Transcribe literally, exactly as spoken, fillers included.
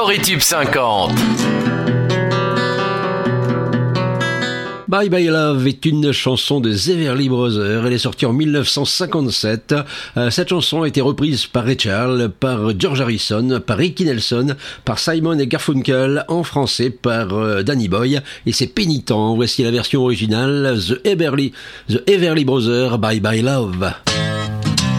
Floritube cinquante. Bye Bye Love est une chanson de The Everly Brothers. Elle est sortie en dix-neuf cent cinquante-sept. Euh, cette chanson a été reprise par Ray Charles, par George Harrison, par Ricky Nelson, par Simon et Garfunkel, en français par euh, Danny Boy. Et c'est pénitent. Voici la version originale, The Everly, The Everly Brothers, Bye Bye Love.